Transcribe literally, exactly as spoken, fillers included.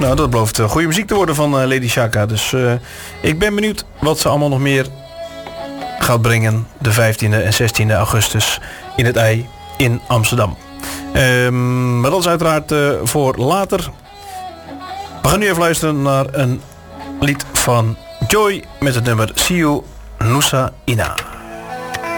Nou, dat belooft uh, goede muziek te worden van uh, Lady Shaka. Dus uh, ik ben benieuwd wat ze allemaal nog meer gaat brengen de vijftiende en zestiende augustus in het I in Amsterdam. Um, maar dat is uiteraard uh, voor later. We gaan nu even luisteren naar een lied van Joy met het nummer See You Nusa Ina.